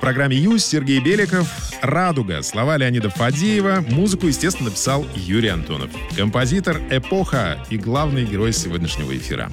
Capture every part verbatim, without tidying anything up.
программе «Ю» Сергей Беликов. «Радуга». Слова Леонида Фадеева. Музыку, естественно, написал Юрий Антонов. Композитор «Эпоха» и главный герой сегодняшнего эфира.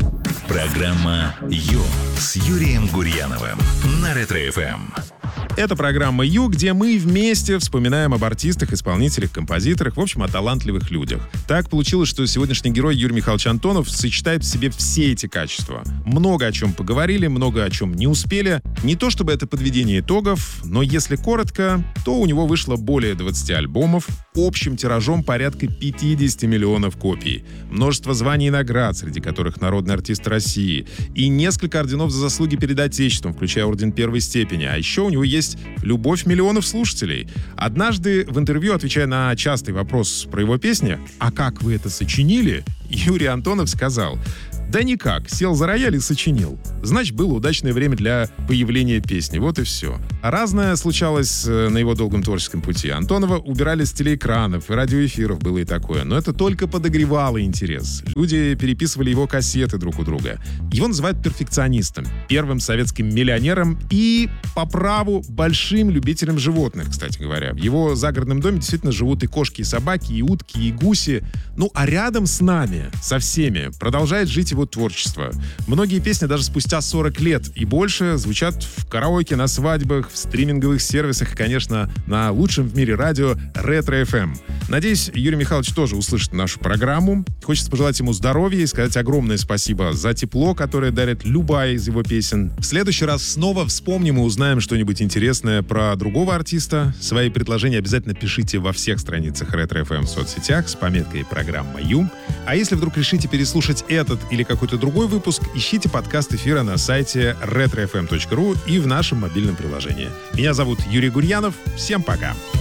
Программа «Ю» с Юрием Гурьяновым на Ретро-эф эм. Это программа «Ю», где мы вместе вспоминаем об артистах, исполнителях, композиторах, в общем, о талантливых людях. Так получилось, что сегодняшний герой Юрий Михайлович Антонов сочетает в себе все эти качества. Много о чем поговорили, много о чем не успели. Не то чтобы это подведение итогов, но если коротко, то у него вышло более двадцати альбомов, общим тиражом порядка пятьдесят миллионов копий, множество званий и наград, среди которых народный артист России, и несколько орденов за заслуги перед Отечеством, включая орден первой степени. А еще у него есть любовь миллионов слушателей. Однажды в интервью, отвечая на частый вопрос про его песни «А как вы это сочинили?», Юрий Антонов сказал: «Да никак, сел за рояль и сочинил. Значит, было удачное время для появления песни. Вот и все». Разное случалось на его долгом творческом пути. Антонова убирали с телеэкранов и радиоэфиров, было и такое. Но это только подогревало интерес. Люди переписывали его кассеты друг у друга. Его называют перфекционистом, первым советским миллионером и, по праву, большим любителем животных, кстати говоря. В его загородном доме действительно живут и кошки, и собаки, и утки, и гуси. Ну, а рядом с нами, со всеми, продолжает жить его творчество. Многие песни даже спустя сорок лет и больше звучат в караоке, на свадьбах, в стриминговых сервисах и, конечно, на лучшем в мире радио Ретро-эф эм. Надеюсь, Юрий Михайлович тоже услышит нашу программу. Хочется пожелать ему здоровья и сказать огромное спасибо за тепло, которое дарит любая из его песен. В следующий раз снова вспомним и узнаем что-нибудь интересное про другого артиста. Свои предложения обязательно пишите во всех страницах Ретро-эф эм в соцсетях с пометкой «Программа Ю». А если вдруг решите переслушать этот или какой-то другой выпуск, ищите подкаст эфира на сайте ретро эф эм точка ру и в нашем мобильном приложении. Меня зовут Юрий Гурьянов. Всем пока!